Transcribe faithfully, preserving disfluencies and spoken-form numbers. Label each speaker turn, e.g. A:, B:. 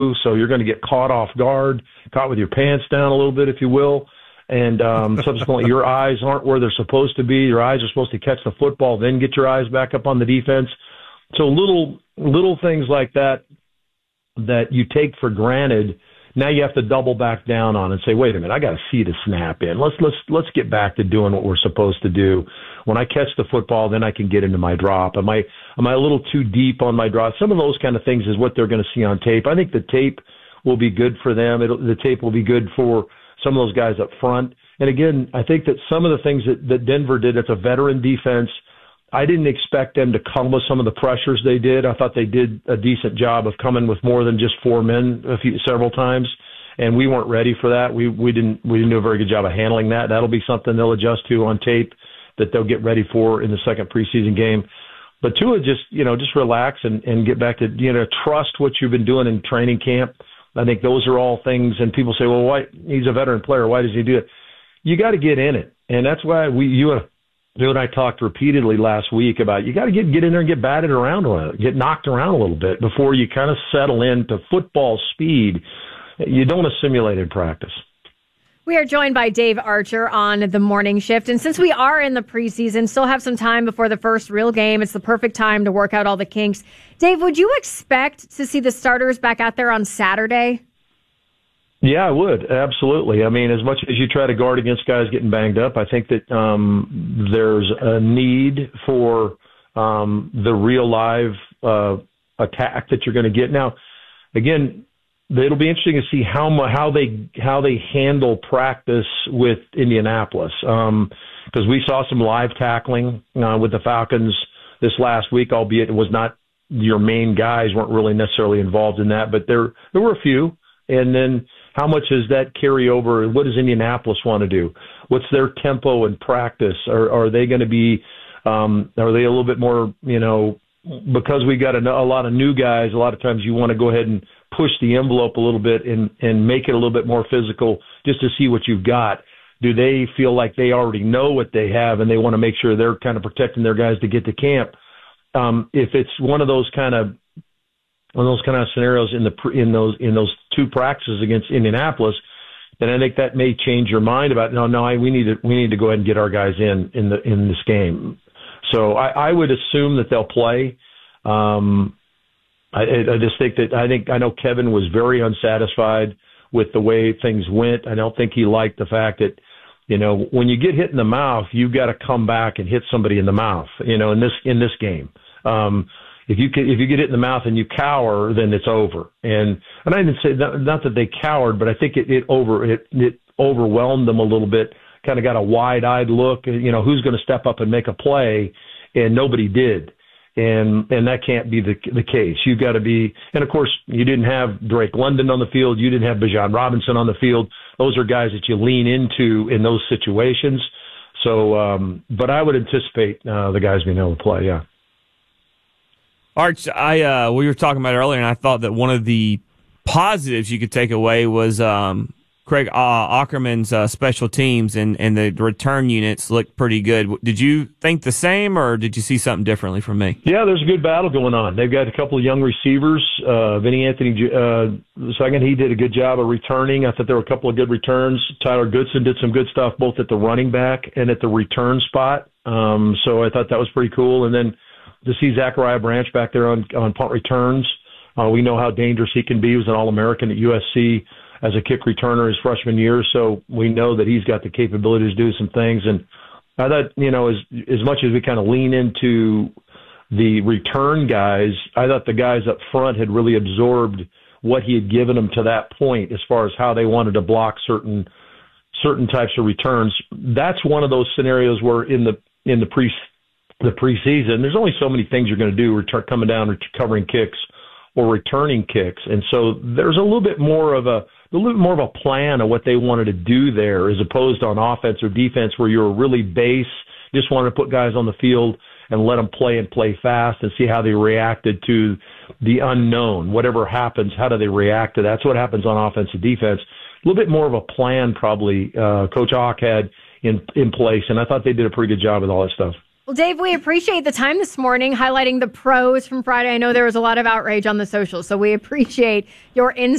A: so you're going to get caught off guard, caught with your pants down a little bit, if you will. And um, subsequently, your eyes aren't where they're supposed to be. Your eyes are supposed to catch the football, then get your eyes back up on the defense. So little little things like that that you take for granted, now you have to double back down on and say, wait a minute, I got to see the snap in. Let's let's let's get back to doing what we're supposed to do. When I catch the football, then I can get into my drop. Am I am I a little too deep on my drop? Some of those kind of things is what they're going to see on tape. I think the tape will be good for them. It'll, the tape will be good for some of those guys up front. And again, I think that some of the things that, that Denver did, it's a veteran defense. I didn't expect them to come with some of the pressures they did. I thought they did a decent job of coming with more than just four men a few, several times, and we weren't ready for that. We we didn't we didn't do a very good job of handling that. That'll be something they'll adjust to on tape that they'll get ready for in the second preseason game. But Tua, just you know, just relax and, and get back to you know trust what you've been doing in training camp. I think those are all things. And people say, well, why he's a veteran player? Why does he do it? You got to get in it, and that's why we you. You and I talked repeatedly last week about you got to get get in there and get batted around a little, get knocked around a little bit before you kind of settle into football speed. You don't want to simulate in practice.
B: We are joined by Dave Archer on the morning shift. And since we are in the preseason, still have some time before the first real game, it's the perfect time to work out all the kinks. Dave, would you expect to see the starters back out there on Saturday?
A: Yeah, I would. Absolutely. I mean, as much as you try to guard against guys getting banged up, I think that um, there's a need for um, the real live uh, attack that you're going to get. Now, again, it'll be interesting to see how how they how they handle practice with Indianapolis, because um, we saw some live tackling uh, with the Falcons this last week, albeit it was not your main guys weren't really necessarily involved in that, but there there were a few. And then how much does that carry over? What does Indianapolis want to do? What's their tempo in practice? Are, are they going to be, um, are they a little bit more, you know, because we got a, a lot of new guys, a lot of times you want to go ahead and push the envelope a little bit and, and make it a little bit more physical just to see what you've got. Do they feel like they already know what they have and they want to make sure they're kind of protecting their guys to get to camp? Um, if it's one of those kind of One of those kind of scenarios in the in those in those two practices against Indianapolis, then I think that may change your mind about no, no, I, we need to we need to go ahead and get our guys in in the in this game. So I, I would assume that they'll play. Um, I, I just think that I think I know Kevin was very unsatisfied with the way things went. I don't think he liked the fact that you know when you get hit in the mouth, you've got to come back and hit somebody in the mouth. You know in this in this game. Um, If you can, if you get it in the mouth and you cower, then it's over. And and I didn't say that, not that they cowered, but I think it, it over it, it overwhelmed them a little bit. Kind of got a wide-eyed look. You know, who's going to step up and make a play? And nobody did. And and that can't be the the case. You've got to be. And of course, you didn't have Drake London on the field. You didn't have Bijan Robinson on the field. Those are guys that you lean into in those situations. So, um, but I would anticipate uh, the guys being able to play. Yeah.
C: Arch, I uh, we were talking about it earlier, and I thought that one of the positives you could take away was um, Craig uh, Ackerman's uh, special teams and, and the return units looked pretty good. Did you think the same, or did you see something differently from me?
A: Yeah, there's a good battle going on. They've got a couple of young receivers. Uh, Vinny Anthony uh, the second, he did a good job of returning. I thought there were a couple of good returns. Tyler Goodson did some good stuff both at the running back and at the return spot. Um, so I thought that was pretty cool. And then to see Zachariah Branch back there on, on punt returns, uh, we know how dangerous he can be. He was an All-American at U S C as a kick returner his freshman year, so we know that he's got the capability to do some things. And I thought, you know, as as much as we kind of lean into the return guys, I thought the guys up front had really absorbed what he had given them to that point as far as how they wanted to block certain certain types of returns. That's one of those scenarios where in the in the pre the preseason, there's only so many things you're going to do, return, coming down, recovering kicks or returning kicks. And so there's a little bit more of a, a little bit more of a plan of what they wanted to do there as opposed to on offense or defense where you're really base, just wanted to put guys on the field and let them play and play fast and see how they reacted to the unknown. Whatever happens, how do they react to that? That's what happens on offense and defense. A little bit more of a plan probably uh, Coach Ock had in, in place, and I thought they did a pretty good job with all that stuff.
B: Well, Dave, we appreciate the time this morning highlighting the pros from Friday. I know there was a lot of outrage on the socials, so we appreciate your insight.